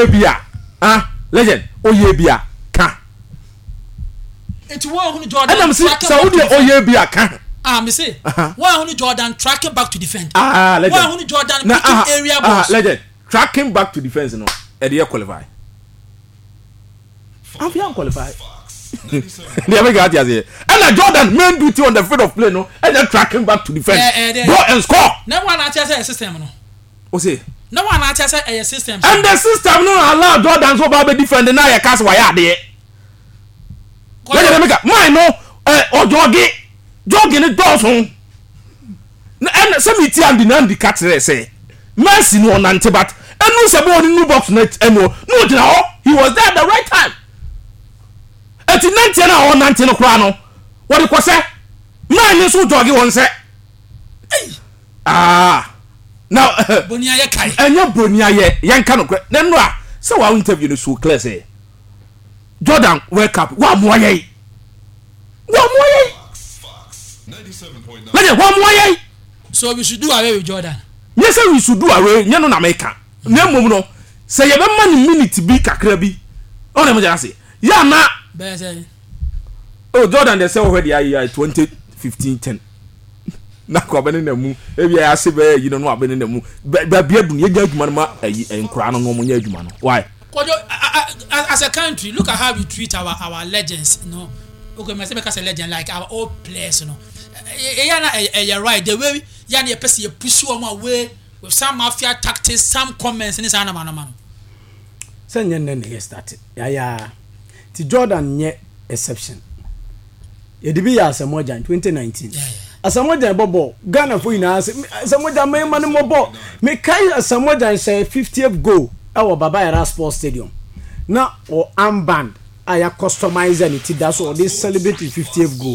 bia legend oye bia ka It's one who Jordan. And I'm saying Saudi oye bia ka me say one who Jordan tracking back to defend. Legend. One who Jordan picking area balls. Legend tracking back to defense no e dey qualify. Have you qualified? Never got here. And Jordan main duty on the field of play no and then tracking back to defense. Go and score. No one at a system no. O say no one at a system. And the system no allow Jordan so be defend na ya cast wire there. Let me make mine no o jogi ni dosun. And some it and the cat say Messi no nante but and no say bo ni box net no he was there at the right time. Eti 90 na o 90 no kra no what ko say man ni so jogi won say now bonia ye kai enya bonia ye yanka no kra na no a say wa interview no so clear say Jordan wake up wa mo ye 97.9 so we should do away with Jordan. Yes we should do away nye no na make na mom no say ye be man minute bi kakra bi o na mo ja say ya na Jordan they say already 2015-10 na ko bene na mu e bia ya se be yi no abene na mu ba bia dun ye nya adwuma no ma enkura no mo nya adwuma no why as a country look at how we treat our legends, you know. Okay, me say because a legend like our old players, you know. You're right. The way you person you push you away with some mafia tactics, some comments in this man. Say nyen started. Yeah. Ti Jordan nye exception. Ye di bi ya Asamoah in 2019. Asamoah bobo Ghana for ina Asamoah me man mo bo. Me kai Asamoah say 50th goal our Baba Yara Sports Stadium. Na o armband aya customize and it that's all this celebrate 50th goal.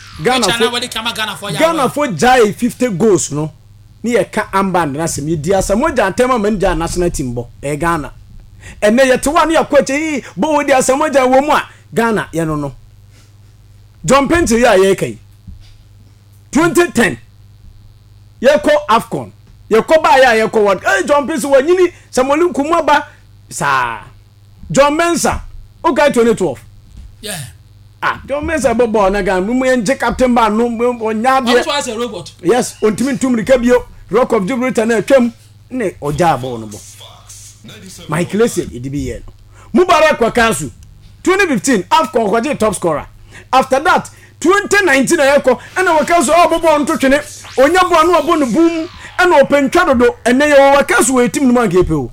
Ghana for jai 50 goals no. Ni e ka armband na se me di Asamoah tema man ja national team bo e Ghana. Ene yete wa ne yakwache bo di Asamoah wo mu a Ghana ye no John Pence ya ye kai 2010 ye ko AFCON ye ko ba ya ye ko what John Pence wa nyini Samuel Nkumu ba sa John Mensah okay 2012 John Mensah bobo na Ghana mu enje captain ba no onya de was a robot yes ontimi tumrika bio Rock of Gibraltar na atwam ne oja bo no bo Michael Essien edibi ye no Mubarak Wakasu 2015 AFCON kwaje top scorer after that 2019 ayeko ana Wakasu obobo ntotwene onya bo anu obo no boom ana opentwa dodo ene ye Wakasu we team no man kepe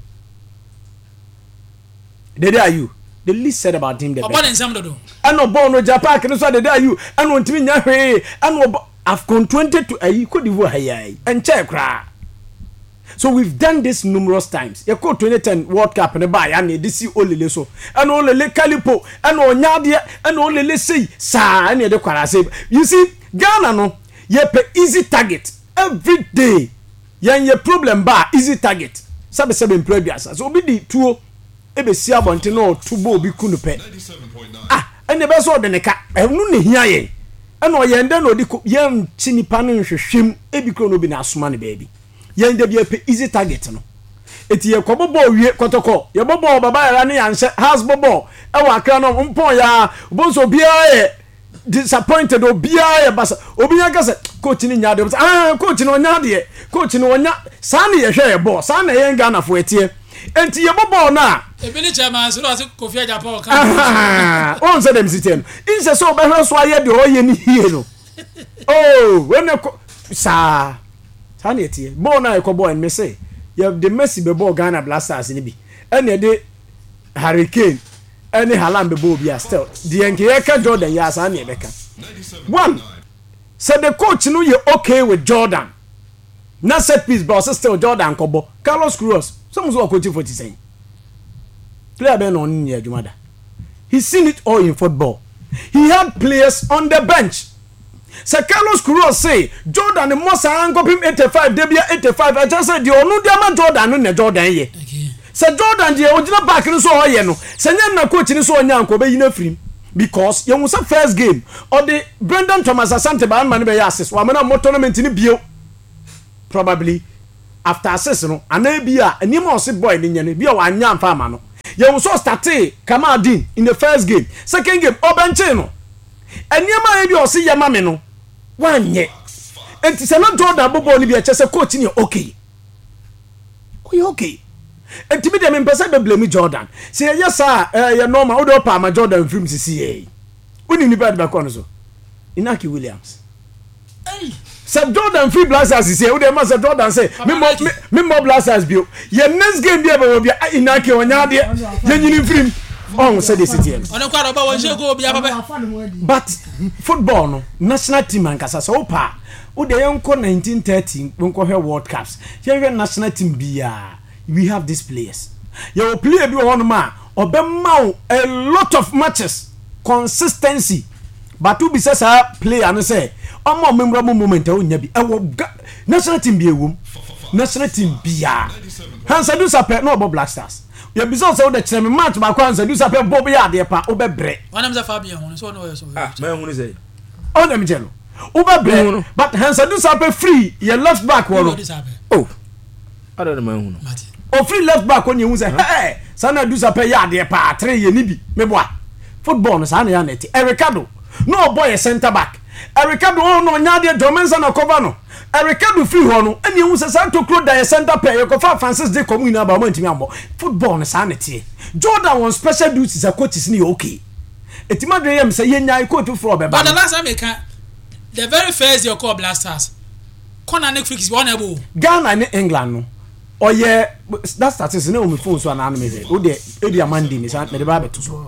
Dede Ayew the least said about him the best ana obo no Japan no so Dede Ayew ana ontimi nya hwe ana obo AFCON 22 ayi Cote d'Ivoire hayai enche kra. So we've done this numerous times. You go 2010 World Cup and buy and this olele so. And olele Kalipo and onyade and olele say sa and the kwara say. You see Ghana no ye pe easy target every day. Yan ye problem ba easy target. Sabe previous. So be di tuo e be sia bonte no tubo obi kunu pe. And the best order neka enu ne hia ye. And oyende no di yan chinipa no hwehwem e bi kro no bi na asoma ne baby. Yende bi pe easy target no eti ye ko bobo wie kotoko ye bobo Baba Yara ne yanse has bobo e wa kra no mpon ya bonso bia ye disappointed obia ye basa obi yan kase coach ni nya de coach no nya de coach no nya sa ne ye hwe ye bo sa na ye Ghana fo etie enti ye bobo na e bi ni chairman so as Kofi Ajapo ka on se dem sitem inse so be hwe so aye de o ye ni hie no when sa Haneti, born I could boy and me say, you have the Messi bebo Ghana Blasters in be, and the Hurricane, any Halam bebo be still. The Enkiaka Jordan, yes, I never can. One said the coach knew you're okay with Jordan. Not set piece boss, still Jordan Kobo, Carlos Cruz, someone's what coaching for to say. Player been on near Jumada. He's seen it all in football. He had players on the bench. Sir Carlos Cruz say Jordan the most ango him 85 debia 85 I just said the onu dia Jordan no Jordan ye Sir Jordan the original back no so oye no senya na coach ni so onya anko be yina free because you was first game or the Brendan Thomas Asante ba man be assist wa na mo tournament ni bio probably after assist no ana bia ani mo se boy ni nya ne bia wa anya amfa ama no You so started Kamaldeen in the first game. Second game, Obenchino. And Yama Ebi or see Yamamino. 1 year. And it's not Jordan Bobo Libya just a coach in your okay. Oh, okay. And to me, them in person blame Jordan. Say, yes, sir, you're normal. Odo Palmer Jordan from CCA. We need to be back on so. Inaki Williams. Sir Jordan free blasters is here. Ude Master Jordan say, me more blasters bio. Your next game be able to be Inaki Onyade. Ye free. Oh, said this it. But football no national team and kasa so pa. Ude yonko 1930 wonko he World Cups. Here national team bia. We have these players. You will play be one man obema a lot of matches. Consistency. But to be says play and say omo memorable moment o nya bi national team bi ewom national team bia Hansa do sapɛ no Black Stars you be so the cheme match ba kwa Hansa do sapɛ bob ya de pa obebre one am za Fabian ho so no so man hu ni say on dem jelo obebre but Hansa do sapɛ free your left back wo oh I don't know man hu o free left back on you say hey sana do sapɛ ya de pa 3 ye ni bi me boa football no sa na ya net Ricardo no boy a center back Ricardo no nyade Domenza na cover no Ricardo free ho no ene hu se Santo Claude da center pair you go fa Francis de commune aba mo ntimi ambo football no sa na tie Jordan one special duties a coaches ni okay etima de yam say yenya coach for be ba but the last time the very first year call Black Stars corner neck freak is one able Ghana and England no oye that starts na o me phone so na me say o de Ediamandi ni sa me de ba beto so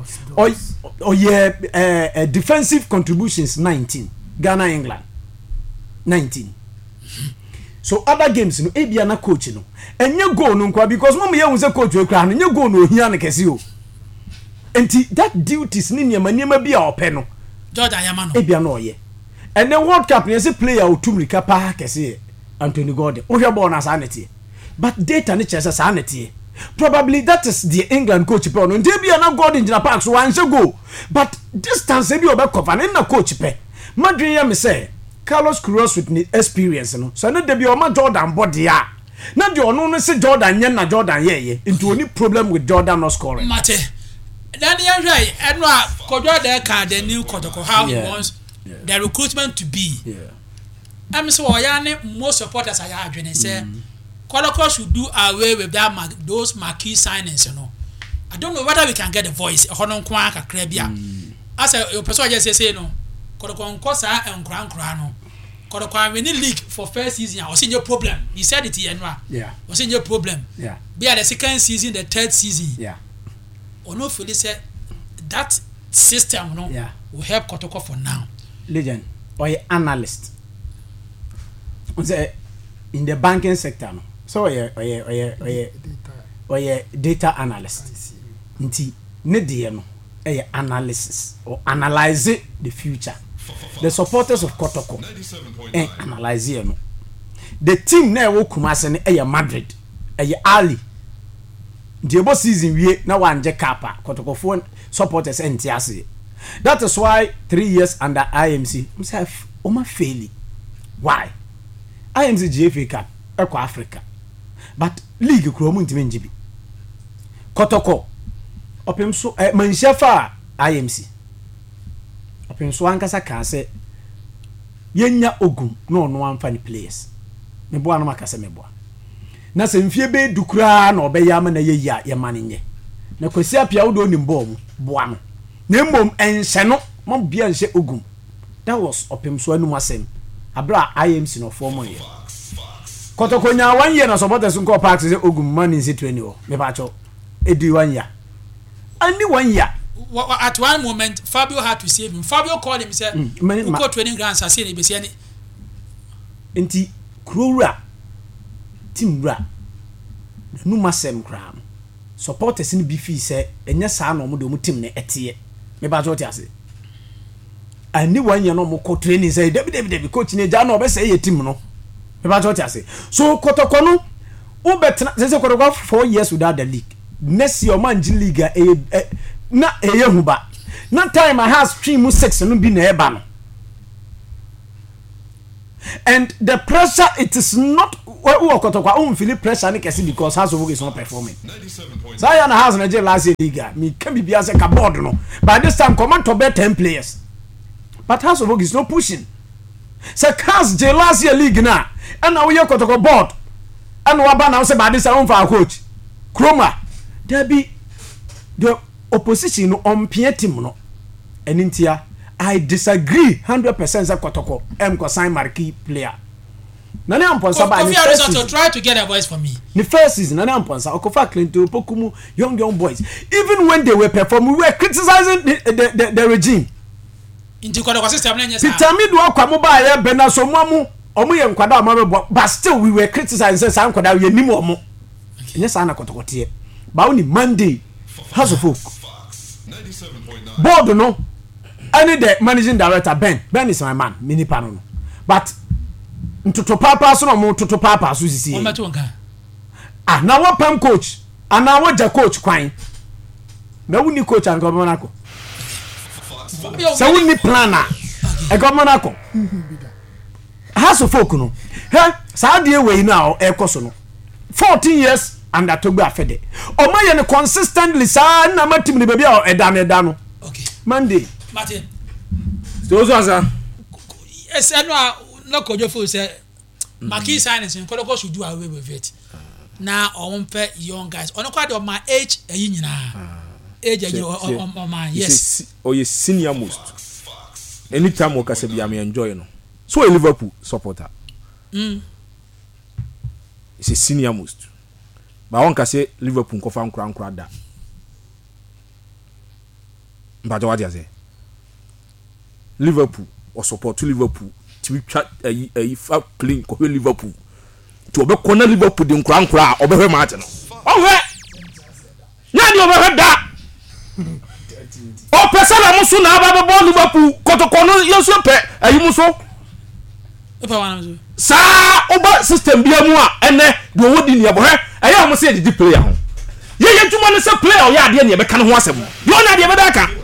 oye defensive contributions 19 Ghana England 19 so other games no ebia na coach no enye goal no kwa because mom ye hu say coach we kra no enye goal no ohia ne kese o enti that duties ni niema bia ope no Jordan Yama no ebia na oye and then World Cup ne say player otumrika pa kese Anthony Gordon o hwe ball na sa neti but data ne chese sa neti probably that is the England coach pe no ndie bia na Gordon jina park so wan say go but distance e bi obe cover na coach pe madwen ya me say Carlos Queiroz with experience no so no dey be o ma Jordan body a na de ono no say Jordan yen na Jordan ye into any problem with Jordan not scoring mate Daniel Ray eno a kodwa de ka the new protocol how he wants the recruitment to be I'm so oyane most supporters are adwene say Koloko should do away with that those marquee signings, you know. I don't know whether we can get the voice. Honon kwa kakra bia. As a person just say no. Koloko nkosa enkran no. Koloko win the league for first season. Was in your problem. He said it here, yeah. Was in your problem. Yeah. Be at the second season, the third season. Yeah. Or no fully said that system no will help Kotoko for now. Legend or analyst. In the banking sector no. So data analyst. Nti ne de no analysis or analyze the future. The supporters of Kotoko analyze no. The team na wo Kumasi ne Madrid. Ali. The ebo season we na wanje kapa Kotoko phone supporters entiase. That is why 3 years under IMC himself oma fail. Why? IMC GFA Cup Eco Africa. But league kromu ntime njibi Kotoko opem so manshafa IMC opem so ankasa ka se yenya ogum no no amfa ni players me boa no makase me boa na se mfie be dukura na obeya ma na yeya ye mane nye na kwasi apia wo do ni mbo mu boa no na mmom enhye no mo bia nhye ogum that was opem so anu masem abra IMC no form ye Kotoko nya 1 year na supporters nko park say ogum man in training o me ba cho edi 1 year only 1 year at one moment Fabio had to save him. Fabio called him say go training grounds say na be say ni enti krowura timura nu masem kra supporters ni bi fi say enya sa na omo de omo team na ete me ba cho ti ase ani 1 year no mo ko training say debi coach ni ja na obe say ye team no so Kotoko no u betna say Kotoko 4 years without the league next year man league na huba na time I has stream 6 no bi na eba no and the pressure it is not wo kotokwa o feel pressure ne kese because House of Oak is not performing. Zion has na last year league me can be as a board no. By this time command to bet 10 players. But House of Oak is not pushing. So cast J last year league na and now we kotokwa board. And waba now say by this time for our coach. Chroma there be the opposition on Pierre team no. And intia I disagree 100% that kotoko ko sign marquee player. Nane amponsa ba ni first season try to get a voice for me. The first season nane amponsa okofa Clinton Pokumu young boys. Even when they were performing we were criticizing the regime. Inti kotoko system na nyesa. Pitami do akwa mo ba ya bena so mo omo ye nkwada amabebo but still we were criticizing say nkwada we nim omo. Nyesa na kotoko tie. Ba oni Monday House of Oak. 97.9. Board no any the managing director Ben is my man mini pano but ntoto papa so no mo toto papa so sisi na wo pam coach ana wo ja coach kwan na woni coach an government ako so woni planner e government ako House of Oak no he sa de we now e koso no 14 years and atogbe afede o ma ye ne consistently sa na matim ne bia e da no okay Monday Martin. So asa. Yes, I know no Kojo say Maki signs in Kodoko should do away with it. Now on pay young guys. On quite of my age age on my yes. Or you senior most. Anytime work say I enjoy no. So a Liverpool supporter. It's a senior most. But one can say Liverpool ko fan kra da. But what you say? Liverpool or support to Liverpool to chat a playing ko Liverpool to be corner Liverpool din kra obe match no owe nya di obe da o pesa na muso na ba be Liverpool kotoko no yeso pe ayi muso e pa wana muso sa oba system bia mu a ene do wodi ne ebo he ayi am say di player ho ye tuma no say player o ya de ne e be kan ho asem yo na de be da ka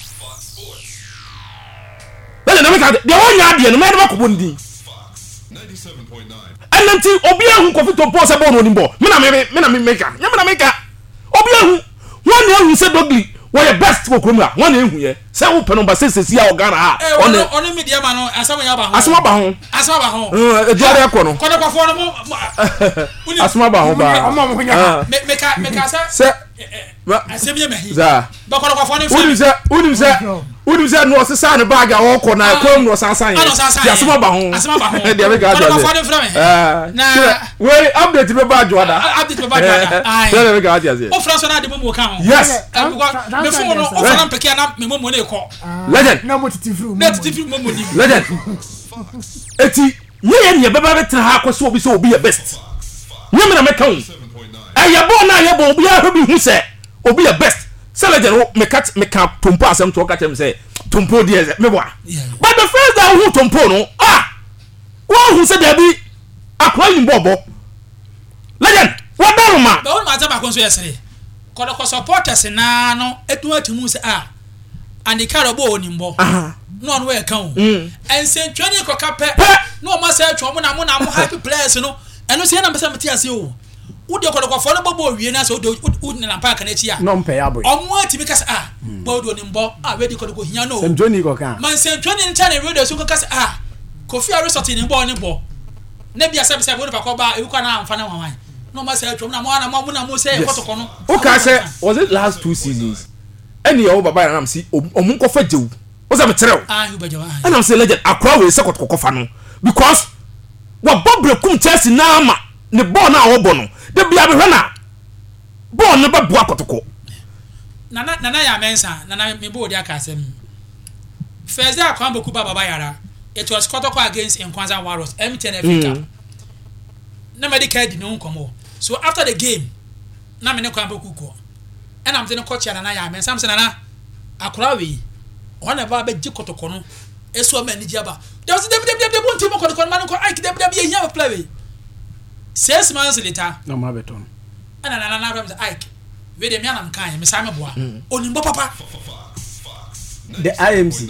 na make the one yard no me na ko bondi 97.9 ananti obi ahun ko fito po se bo no ni bo me na me make obi ahun one ehun se dogli we best for kromra one ehun ye se wo pe number 6 ya ogana ha on media ma no asama ya ba ho e jare ko no ko ko fo no mo asama ba ho ba me ka se asem ye mehi za ba ko ko fo no unim se no se sa ne bag a wo ko na ko no sansan ye asama ba ho de be ga ko fo no fra me na we update be ba joda ai de be ga dia se o fra so na de mo ka ho yes me fo no o fra mpeke na me mo ne ko legend na mo titi fru mo ni legend eti ye be ba betra ha kwaso obi so obi ye best nye me na me ka ho ayabo na ayabo obi a hobi hu se obi ye best se legend me ka tompo asem to ka tem se tompo de me boa but the first that who tompo no wo hu se da bi akwa yin bobo legend what do ma ba won ma ta ba kon so yesere ko supporters na no etu atimu se and the car bo oni mbo no on we ka ho ense twani ko kape no ma se atwo mo na mo happy players no eno se na mpesa meti ase o wode ko fo no bobo wie na se wode na park na chi a no mpe ya boy omo atimi kasa bo do oni mbo we di ko hinya no sem twani ko ka man se twani nta na radio so ko kasa Kofi Resort ni mbo ni bo na bia se bo pa ko ba e ko na amfa na wanwan no ma se atwo na mo se kotoko no o ka se was it last 2 seasons any o baba na am si omun ko fa jewu o se me trew hu ba jewu and am say legend akwa we se kotoko fa no because wa bobre kum Chelsea na ama ne ball na wo bo no de bia be hwana ball ne ba bua kotoko nana ya mensa nana me bo di aka asem first day akwa boku baba yara it was kotoko against Nkwanza Warriors MTN Africa na medical di no nkomo so after the game na me ne kwa boku ko and am tene coach nana ya mensa am se nana akwa we ona ba be kotoko no eso ma ni jiaba there was the bunti mo kotoko man ko ai the here play 6 months later no ma beton ana nana ram ai we de me anam kan me sa me boa onimbo papa the IMC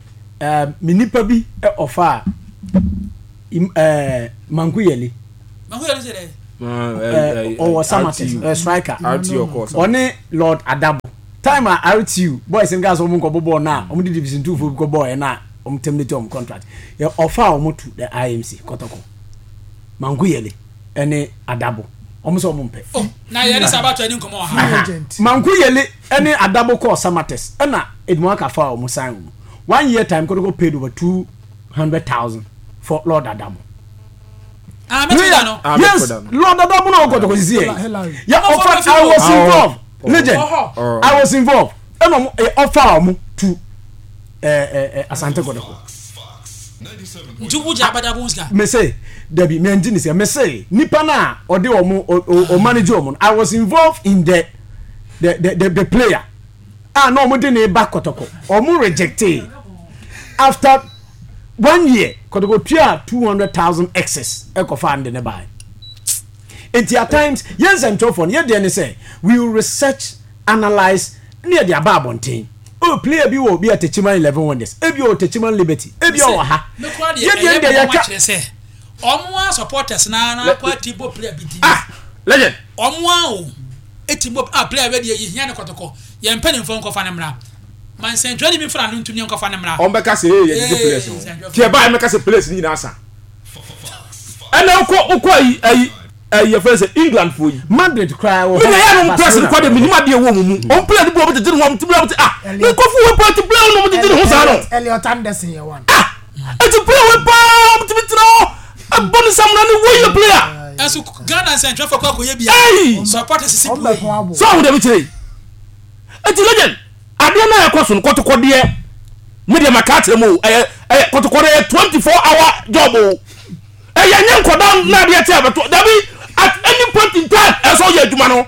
minipa bi offer Mankuyeli Mangu yeli say or Samatex striker RTU of course one Lord Adabo time RTU boys and girls omo ko bobo na omo di division 2 for boy na omo terminate omo contract e offer omo to the IMC Kotoko Mangu yeli ene Adabo omo so omo mpe na yeli sabato ani nkomo ha Mangu yeli ene Adabo ko Samatex na Edmo aka fa omo sign 1 year time Kotoko paid over 200,000 for Lord Adabo. Yes, Lord Adabo no go to see. Yeah, offer I was involved. Legend. I was involved. And offer to Asante Kodoko. Njubuja Badabunska. Me say Debbie me engine say me say nipa na ode omo o manager omo. I was involved in the player. No mo dey na back Kotoko. Omo rejected after 1 year could go pure 200,000 excess eco fund in the buy. At times, yes, and Tofon, yet then say we will research, analyze near the above team. Oh, player B will be at Techiman 11 wonders. If you Techiman Liberty, if you are ha, yet Omwa supporters na Tibo player BT. Legend. Omwa Etibo player ready Yana Kotoko, Yan Penny phone of Anamra. Man say 20 minutes for an to Nyanko Fanamra. Ombeka say place. Tie ba make say place ni na asa. And now your friend say England for you. Madrid cry. Me na no person kwa de minima de wo mu. On play the ball to do one to play. Me ko fu we party play no to do ho sa no. Elliot Anderson you want. And to play we ball to be no. A bonus am na ni we player. Asu Ghana Central for kwa ye bia. Support is simple. So how dey be tire. Eti legend. Ade na yakoso no kotoko de media makate mu kotoko de 24-hour job yen nkodan na de tia beto dabi at any point in time so ye adwuma no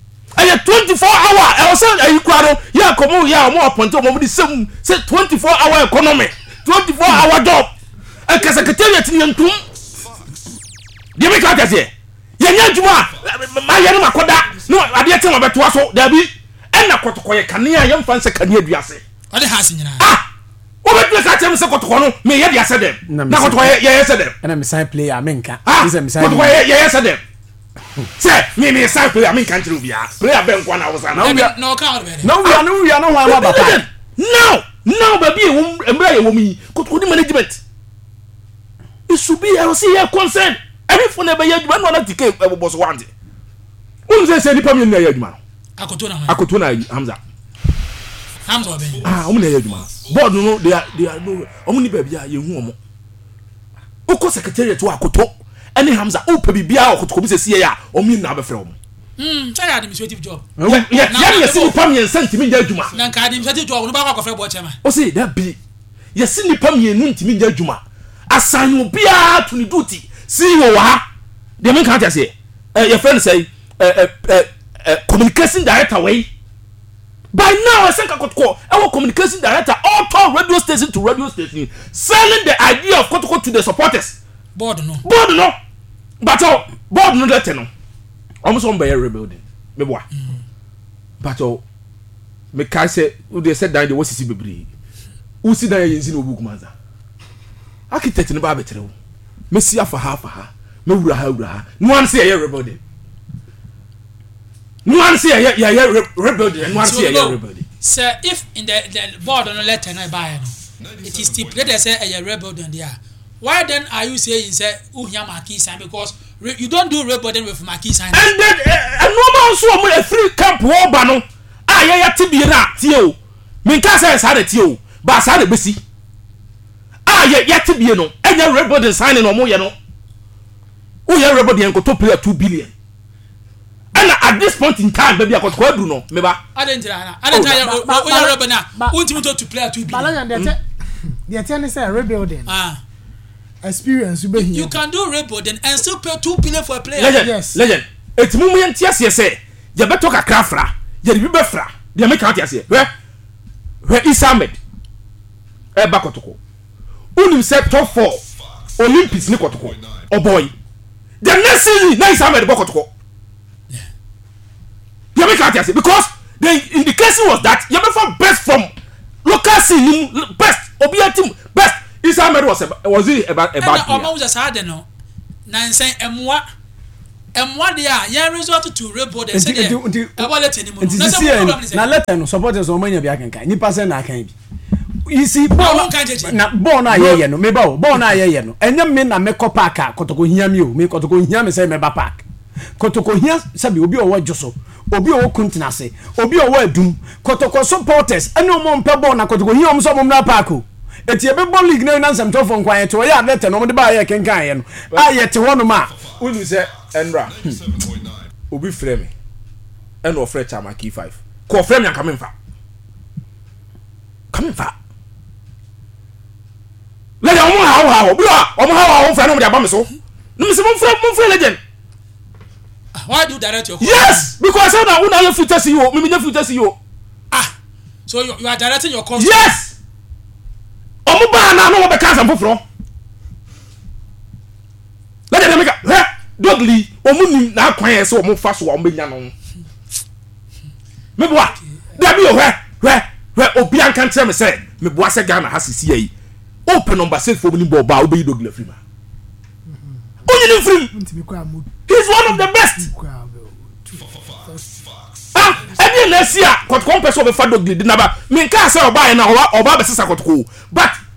24-hour say ayi kwa no ya komo ya mo appoint mo di sem say 24-hour economy 24-hour job ka secretariat ni ntum de me ka ta se ye nya adwuma ma ye no makoda no ade tia mo beto aso dabi na kotoko ye kanea ye mfa nse kanea duase ade hase nyina obetu ka tem se kotoko no me ye duase dem na kotoko ye se dem na me sign player menka is a sign kotoko ye se dem say me sign player menka ntiru bia player ben kwa na wosa na no ka be no we are no one about now baby embra ye womi kotoko di management it should be I see your concern every phone be ye duma no na tike boss wande unze se ni pam ye ye duma Akotona Hamza oben omo na yaduma board no they are no omo ni bia ye hu omo oko secretariat to akoto ene Hamza o pa bia okotoko bi sesi ya omo na abefre omo try administrative job ya si pam yen sentimi nja adwuma na ka administrative job no ba kwa bo chema o say that be ya si ni pam yen ntimi nja adwuma assign obia to ni duty see wo ha de men kan ta say your friend say communication director way by now I think I could call our communication director all radio station to radio station selling the idea of Kotoko to the supporters board no but board no let no almost on by rebuilding me boy but me kai say they said that the was sisi bebre who see that yin no book manza architect no ba betre wo me see afa ha me wura ha no one say rebuilding no one say rebuilding no one say rebuilding sir if in the board on the letter no buy no it is stipulated say a rebuilding there why then are you saying say uhia marquee sign because you don't do rebuilding with marquee sign and then normal so a free camp wo ba no ya tibie na tie o me nka say sa de tie o ba sa de besi ya tibie no enya rebuilding sign no mo ye no uhia rebuilding ko to play 2 billion. And at this point in time, baby, I got to no, meba. I didn't to play 2 billion. The attorney say rebuilding. Experience you can do rebuilding and still pay 2 billion for a player. Legend. It's moment yes say. You better talk a crafra. You be befra. The make out yes. Where is Ahmed? Bakotoko. Unim said top 4 Olympics ni kotoko. Oh boy. The next season na is Ahmed Bakotoko. Because the indication was that you found best from local scene best Obia team best Isa Ahmed was he about almost as hard no na say emwa what they are, yeah, resort to report and say, na letter no supporters o manya bi akanka nipa se na akan bi you see born na ye no me ba born na ye no enyam me na me ko park kotoko hia me o me kotoko hia me say me ba park kotoko hia sabi obi owo joso obi owo kuntina se obi owo adum kotoko supporters ene o mo mpe born na kotoko hia o so mo na park o eti ebe ball league na nsam to fon kwan to ya letter no mo de ba ye kenkan ye no aye te wono ma unu se enra obi frɛ me ɛna ɔfrɛ chama key 5 ko frɛ me come fa le ya omo ha obi a omo ha frɛ no mo de aba me so no me se mo frɛ legend. Why do you direct your call? Yes, because I know una future CEO me future CEO. So you are directing your call? Yes. Omo ba na no be cancer foforo legend make dogly omu na kwan ye se omu fa so omu nya no me boa da bi o hwe obi an kan tell me say me boa se Ghana ha sisi yi open number 6 for me ball ba obi dogly free ma only free he's one of the best any next year kot compare so be fa dogly di na ba me kan say oba ye na oba be sesa kotko but